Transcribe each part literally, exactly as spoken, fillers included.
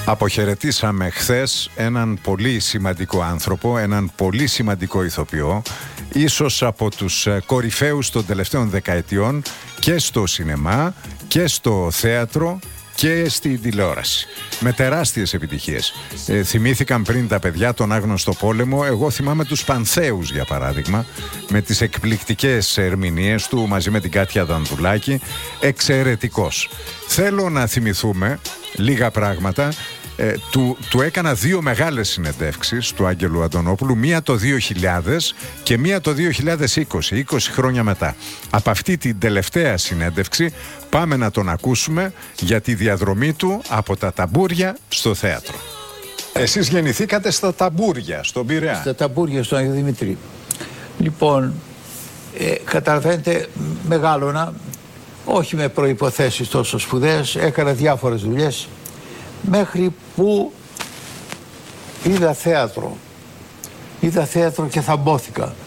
Αποχαιρετήσαμε χθες έναν πολύ σημαντικό άνθρωπο, έναν πολύ σημαντικό ηθοποιό, ίσως από τους κορυφαίους των τελευταίων δεκαετιών και στο σινεμά και στο θέατρο και στην τηλεόραση, με τεράστιες επιτυχίες. Ε, θυμήθηκαν πριν τα παιδιά τον Άγνωστο Πόλεμο. Εγώ θυμάμαι τους Πανθέους, για παράδειγμα, με τις εκπληκτικές ερμηνείες του μαζί με την Κάτια Δανδουλάκη. Εξαιρετικός. Θέλω να θυμηθούμε λίγα πράγματα. Ε, του, του έκανα δύο μεγάλες συνεντεύξεις του Άγγελου Αντωνόπουλου, μία το δύο χιλιάδες και μία το δύο χιλιάδες είκοσι, είκοσι χρόνια μετά. Από αυτή την τελευταία συνέντευξη πάμε να τον ακούσουμε για τη διαδρομή του από τα ταμπούρια στο θέατρο. Εσείς γεννηθήκατε στα ταμπούρια, στον Πειραιά. Στα ταμπούρια, στον Άγιο Δημήτρη. Λοιπόν, ε, καταλαβαίνετε, μεγάλωνα, όχι με προϋποθέσεις τόσο σπουδαίες, έκανα διάφορες δουλειές, μέχρι που είδα θέατρο. Είδα θέατρο και θαμπόθηκα.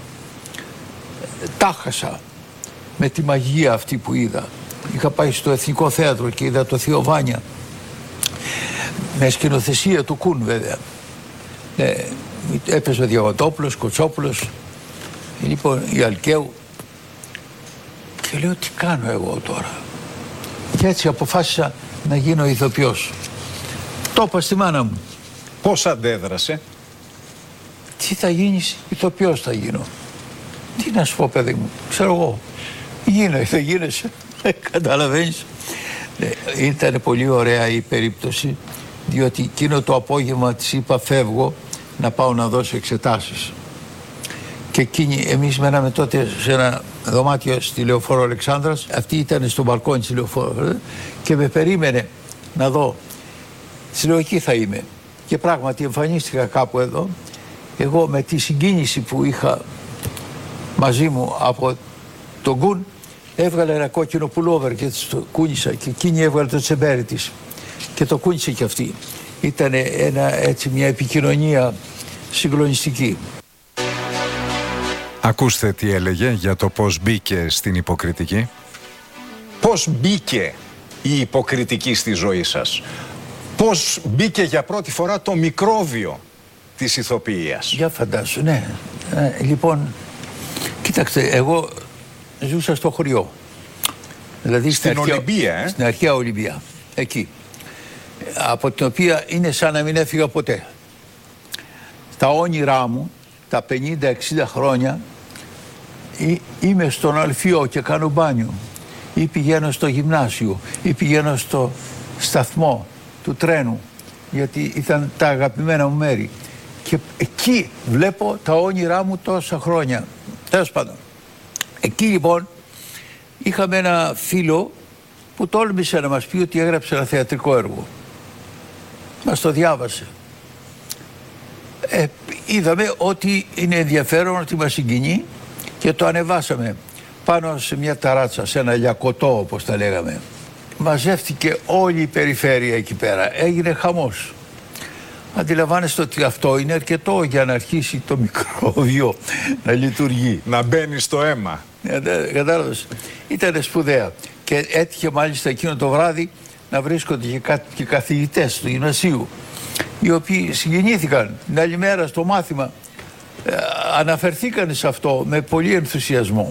Τάχασα με τη μαγεία αυτή που είδα. Είχα πάει στο Εθνικό Θέατρο και είδα το Θείο Βάνια, με σκηνοθεσία του Κουν βέβαια. Ε, έπαιζε ο Διαβατόπουλος, Κοτσόπουλος, λοιπόν η Αλκαίου, και λέω τι κάνω εγώ τώρα. Και έτσι αποφάσισα να γίνω ηθοποιός. Το είπα στη μάνα μου. Πώς αντέδρασε? Τι θα γίνεις? Ηθοποιός θα γίνω. Τι να σου πω, παιδί μου, ξέρω εγώ. Γίνω, θα γίνεσαι. Καταλαβαίνεις. Ήταν πολύ ωραία η περίπτωση, διότι εκείνο το απόγευμα της είπα φεύγω να πάω να δώσω εξετάσεις. Και εκείνη, εμείς μέναμε τότε σε ένα δωμάτιο στη Λεωφόρο Αλεξάνδρας. Αυτή ήταν στο μπαλκόνι της Λεωφόρου και με περίμενε να δω. Της λέω εκεί θα είμαι. Και πράγματι εμφανίστηκα κάπου εδώ. Εγώ με τη συγκίνηση που είχα μαζί μου από τον Κουν, έβγαλε ένα κόκκινο πουλόβερ και το κούνησα, και εκείνη έβγαλε το τσεμπέρι της και το κούνησε και αυτή. Ήταν ένα, έτσι, μια επικοινωνία συγκλονιστική. Ακούστε τι έλεγε για το πώς μπήκε στην υποκριτική. Πώς μπήκε η υποκριτική στη ζωή σας? Πώς μπήκε για πρώτη φορά το μικρόβιο της ηθοποιίας? Για φαντάσου, ναι. Ε, λοιπόν, κοίταξτε, εγώ ζούσα στο χωριό. Δηλαδή στην αρχαία, Ολυμπία, ε? Στην αρχαία Ολυμπία, εκεί. Από την οποία είναι σαν να μην έφυγα ποτέ. Τα όνειρά μου, τα πενήντα εξήντα χρόνια, είμαι στον Αλφιό και κάνω μπάνιο. Ή πηγαίνω στο γυμνάσιο, ή πηγαίνω στο σταθμό του τρένου, γιατί ήταν τα αγαπημένα μου μέρη. Και εκεί βλέπω τα όνειρά μου τόσα χρόνια. Τέλος πάντων. Εκεί λοιπόν είχαμε ένα φίλο που τόλμησε να μας πει ότι έγραψε ένα θεατρικό έργο. Μας το διάβασε. Ε, είδαμε ότι είναι ενδιαφέρον, ότι μας συγκινεί, και το ανεβάσαμε πάνω σε μια ταράτσα, σε ένα λιακωτό όπως τα λέγαμε. Μαζεύτηκε όλη η περιφέρεια εκεί πέρα. Έγινε χαμός. Αντιλαμβάνεστε ότι αυτό είναι αρκετό για να αρχίσει το μικρόβιο να λειτουργεί. Να μπαίνει στο αίμα. Κατάλαβες. Ήταν σπουδαία. Και έτυχε μάλιστα εκείνο το βράδυ να βρίσκονται και, κα, και καθηγητές του γυμνασίου, οι οποίοι συγκινήθηκαν την άλλη μέρα στο μάθημα. Ε, αναφερθήκαν σε αυτό με πολύ ενθουσιασμό.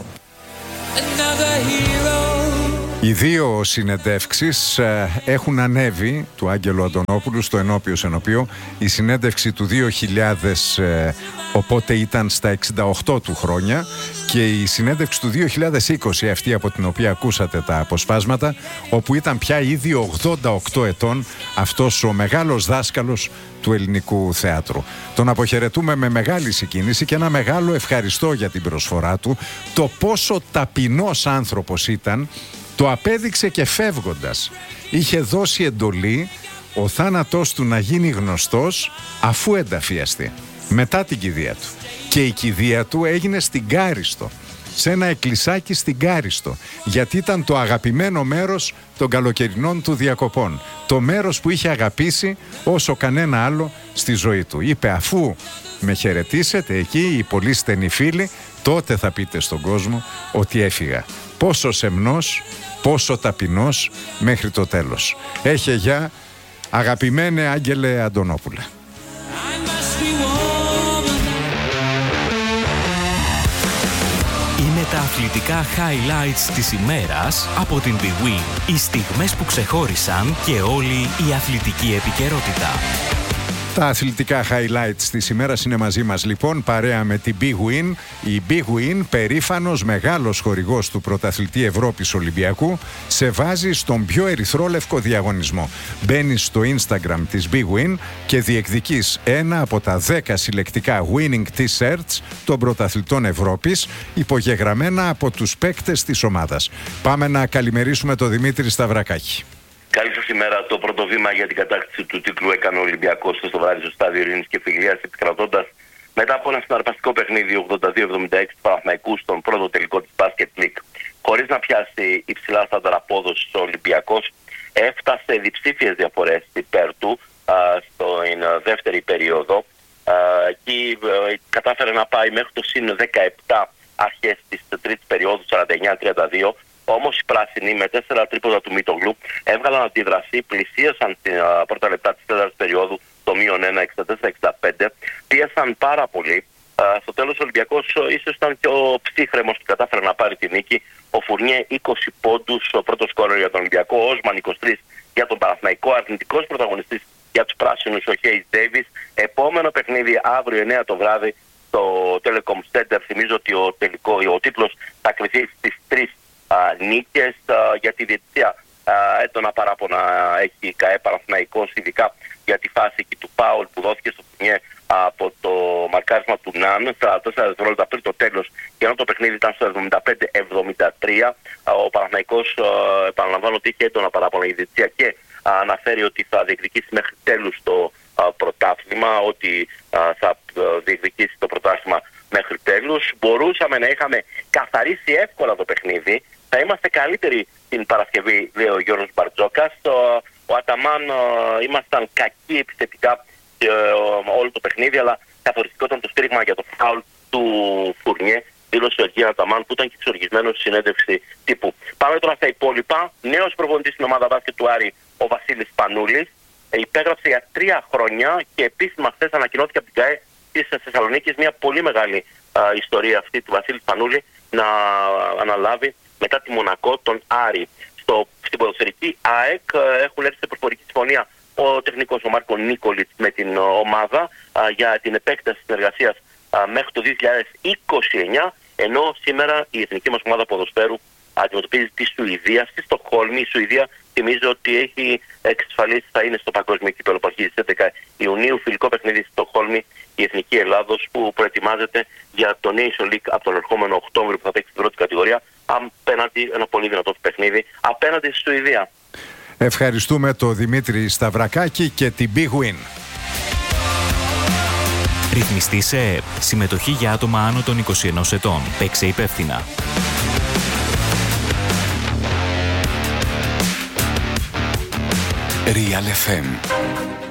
Οι δύο συνεντεύξεις ε, έχουν ανέβει του Άγγελου Αντωνόπουλου στο ενώπιο σενοπείο. Η συνέντευξη του δύο χιλιάδες, ε, οπότε ήταν στα εξήντα οκτώ του χρόνια, και η συνέντευξη του δύο χιλιάδες είκοσι, αυτή από την οποία ακούσατε τα αποσπάσματα, όπου ήταν πια ήδη ογδόντα οκτώ ετών αυτός ο μεγάλος δάσκαλος του ελληνικού θεάτρου. Τον αποχαιρετούμε με μεγάλη συγκίνηση και ένα μεγάλο ευχαριστώ για την προσφορά του. Το πόσο ταπεινός άνθρωπος ήταν το απέδειξε και φεύγοντας. Είχε δώσει εντολή ο θάνατός του να γίνει γνωστός αφού ενταφιαστεί, μετά την κηδεία του. Και η κηδεία του έγινε στην Κάριστο, σε ένα εκκλησάκι στην Κάριστο, γιατί ήταν το αγαπημένο μέρος των καλοκαιρινών του διακοπών. Το μέρος που είχε αγαπήσει όσο κανένα άλλο στη ζωή του. Είπε, αφού με χαιρετήσετε εκεί οι πολύ στενοί φίλοι, τότε θα πείτε στον κόσμο ότι έφυγα. Πόσο σεμνός, πόσο ταπεινός μέχρι το τέλος. Έχε γεια Αγαπημένε Άγγελε Αντωνόπουλε. Είναι τα αθλητικά highlights της ημέρας από την Big Win. Οι στιγμές που ξεχώρισαν και όλη η αθλητική επικαιρότητα. Τα αθλητικά highlights της ημέρας είναι μαζί μας λοιπόν, παρέα με την Big Win. Η Big Win, περήφανος μεγάλος χορηγός του πρωταθλητή Ευρώπης Ολυμπιακού, σε βάζει στον πιο ερυθρόλευκο διαγωνισμό. Μπαίνεις στο Instagram της Big Win και διεκδικείς ένα από τα δέκα συλλεκτικά winning t-shirts των πρωταθλητών Ευρώπης, υπογεγραμμένα από τους παίκτες της ομάδας. Πάμε να καλημερίσουμε τον Δημήτρη Σταυρακάκη. Καλή σας ημέρα. Το πρώτο βήμα για την κατάκτηση του τίτλου έκανε ο Ολυμπιακός στο βράδυ στο στάδιο Ειρήνης και Φιλίας, επικρατώντας μετά από ένα συναρπαστικό παιχνίδι ογδόντα δύο εβδομήντα έξι του Παναθηναϊκού στον πρώτο τελικό της Basket League. Χωρίς να πιάσει υψηλά στάνταρ απόδοση ο Ολυμπιακός, έφτασε διψήφιες διαφορές υπέρ του α, στην δεύτερη περίοδο α, και α, κατάφερε να πάει μέχρι το συν δεκαεπτά αρχές της τρίτης περίοδου, σαράντα εννιά τριάντα δύο. Όμως οι πράσινοι με τέσσερα τρίποτα του Μίτογλου έβγαλαν αντίδραση, πλησίασαν την uh, πρώτα λεπτά της τέταρτης περίοδου, το μείον ένα, εξήντα τέσσερα εξήντα πέντε, πίεσαν πάρα πολύ. Uh, στο τέλος ο Ολυμπιακός uh, ίσως ήταν και ο ψύχρεμος που κατάφερε να πάρει τη νίκη. Ο Φουρνιέ είκοσι πόντους, ο πρώτος σκόρερ για τον Ολυμπιακό, ο Όσμαν είκοσι τρία για τον Παναθηναϊκό, αρνητικός πρωταγωνιστής για τους πράσινους ο Χέις Ντέιβις. Επόμενο παιχνίδι αύριο εννιά το βράδυ στο Telecom Center. Θυμίζω ότι ο, τελικό, ο τίτλος θα κρυθεί στις τρεις Uh, νίκες uh, για τη διαιτησία. Uh, έντονα παράπονα uh, έχει η ΚΑΕ Παναθηναϊκός, ειδικά για τη φάση εκεί του φάουλ που δόθηκε στο Φουρνιέ uh, από το μαρκάρισμα του Ναν στα τέσσερα δευτερόλεπτα πριν το τέλος, και ενώ το παιχνίδι ήταν στο εβδομήντα πέντε εβδομήντα τρία. Uh, ο Παναθηναϊκός, uh, επαναλαμβάνω ότι είχε έντονα παράπονα η διαιτησία και uh, αναφέρει ότι θα διεκδικήσει μέχρι τέλους το uh, πρωτάθλημα, ότι uh, θα uh, διεκδικήσει το πρωτάθλημα μέχρι τέλους. Μπορούσαμε να είχαμε καθαρίσει εύκολα το παιχνίδι. Θα είμαστε καλύτεροι την Παρασκευή, λέει ο Γιώργος Μπαρτζόκας. Ο, ο Αταμάν, ο, ήμασταν κακοί επιθετικά ε, όλο το παιχνίδι, αλλά καθοριστικό ήταν το στήριγμα για το φάουλ του Φουρνιέ, δήλωσε ο Αργία Αταμάν, που ήταν και εξοργισμένος στη συνέντευξη τύπου. Πάμε τώρα στα υπόλοιπα. Νέος προπονητής στην ομάδα μπάσκετ του Άρη, ο Βασίλης Πανούλης, ε, υπέγραψε για τρία χρόνια και επίσημα χθες ανακοινώθηκε από την ΚΑΕ της Θεσσαλονίκης μια πολύ μεγάλη α, ιστορία αυτή του Βασίλη Πανούλη να α, αναλάβει μετά τη Μονακό τον Άρη. Στο, στην ποδοσφαιρική ΑΕΚ α, έχουν έρθει σε προφορική συμφωνία ο τεχνικός ο Μάρκο Νίκολιτς με την ομάδα α, για την επέκταση συνεργασίας α, μέχρι το δύο χιλιάδες είκοσι εννιά, ενώ σήμερα η εθνική μας ομάδα ποδοσφαίρου αντιμετωπίζει τη Σουηδία στη Στοκχόλμη. Η Σουηδία, θυμίζω ότι έχει εξασφαλίσει θα είναι στο παγκόσμιο κύπελλο που αρχίζει στις έντεκα Ιουνίου. Φιλικό παιχνίδι στη Στοκχόλμη η Εθνική Ελλάδος, που προετοιμάζεται για το Nation League από τον ερχόμενο Οκτώβριο που θα παίξει στην πρώτη κατηγορία, απέναντι ένα πολύ δυνατό παιχνίδι απέναντι στη Σουηδία. Ευχαριστούμε τον Δημήτρη Σταυρακάκη και την Big Win. Ρυθμιστή σε ΕΕΠ. Συμμετοχή για άτομα άνω των είκοσι ενός ετών. Παίξε υπεύθυνα. Real εφ εμ